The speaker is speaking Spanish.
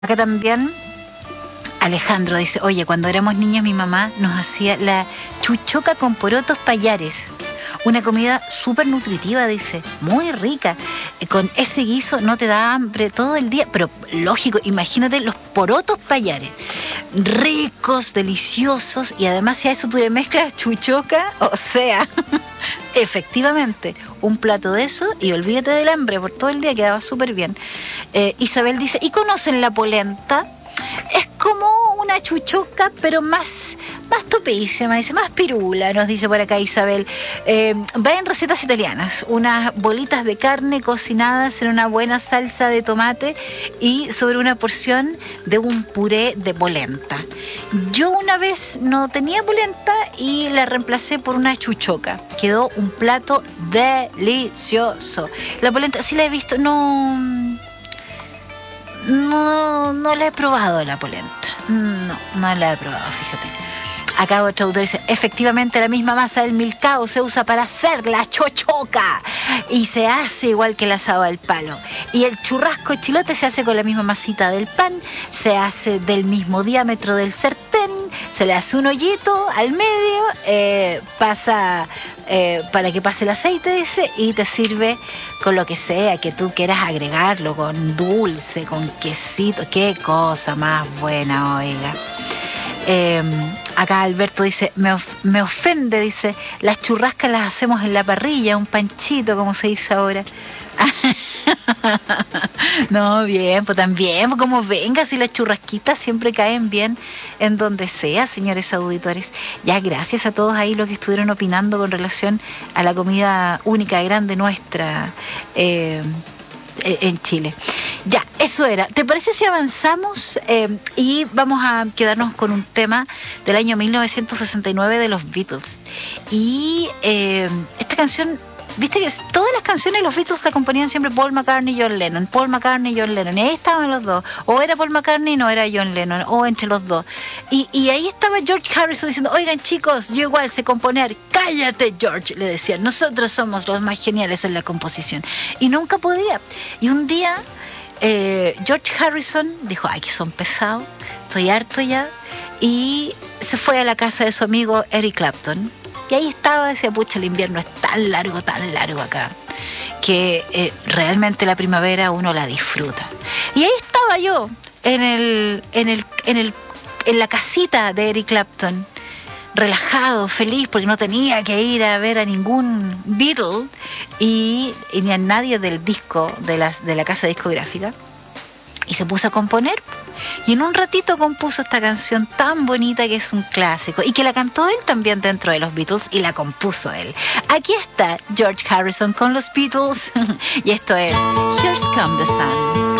Acá también Alejandro dice, oye, cuando éramos niños mi mamá nos hacía la chuchoca con porotos payares. Una comida súper nutritiva, dice, muy rica. Con ese guiso no te da hambre todo el día, pero lógico, imagínate los porotos payares. Ricos, deliciosos, y además si a eso tú le mezclas chuchoca, o sea, efectivamente, un plato de eso y olvídate del hambre por todo el día, quedaba súper bien. Isabel dice, ¿y conocen la polenta? Es como una chuchoca, pero más topísima, dice, más pirula, nos dice por acá Isabel. Va en recetas italianas, unas bolitas de carne cocinadas en una buena salsa de tomate y sobre una porción de un puré de polenta. Yo una vez no tenía polenta y la reemplacé por una chuchoca. Quedó un plato delicioso. La polenta sí la he visto, no la he probado la polenta. No la he probado, fíjate. Acá otro autor dice, efectivamente la misma masa del milcao se usa para hacer la chochoca y se hace igual que el asado al palo. Y el churrasco chilote se hace con la misma masita del pan, se hace del mismo diámetro del sartén, se le hace un hoyito al medio, pasa para que pase el aceite, dice, y te sirve con lo que sea que tú quieras agregarlo, con dulce, con quesito, qué cosa más buena, oiga. Acá Alberto dice, me ofende, dice, las churrascas las hacemos en la parrilla, un panchito, como se dice ahora. No, bien, pues también, pues como venga, si las churrasquitas siempre caen bien en donde sea, señores auditores. Ya, gracias a todos ahí los que estuvieron opinando con relación a la comida única, grande nuestra en Chile. Ya, eso era. ¿Te parece si avanzamos y vamos a quedarnos con un tema del año 1969 de los Beatles? Y esta canción, viste que todas las canciones de los Beatles la componían siempre Paul McCartney y John Lennon, Paul McCartney y John Lennon, y ahí estaban los dos, o era Paul McCartney y no era John Lennon, o entre los dos, y ahí estaba George Harrison diciendo, oigan chicos, yo igual sé componer. Cállate George, le decían, nosotros somos los más geniales en la composición, y nunca podía. Y un día George Harrison dijo, ay, que son pesados, estoy harto ya, y se fue a la casa de su amigo Eric Clapton, y ahí estaba, decía, pucha, el invierno es tan largo acá, que realmente la primavera uno la disfruta. Y ahí estaba yo, en la casita de Eric Clapton, relajado, feliz, porque no tenía que ir a ver a ningún Beatle y ni a nadie del disco, de la casa discográfica, y se puso a componer. Y en un ratito compuso esta canción tan bonita que es un clásico y que la cantó él también dentro de los Beatles y la compuso él. Aquí está George Harrison con los Beatles y esto es Here's Come the Sun.